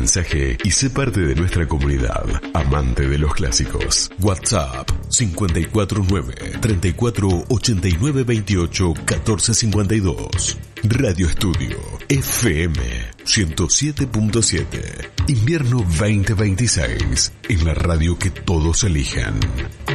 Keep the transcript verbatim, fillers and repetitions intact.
mensaje y sé parte de nuestra comunidad, amante de los clásicos. WhatsApp cinco cuatro nueve, treinta y cuatro, ochenta y nueve, veintiocho, catorce cincuenta y dos. Radio Estudio F M ciento siete punto siete. Invierno veinte veintiséis. En la radio que todos eligen.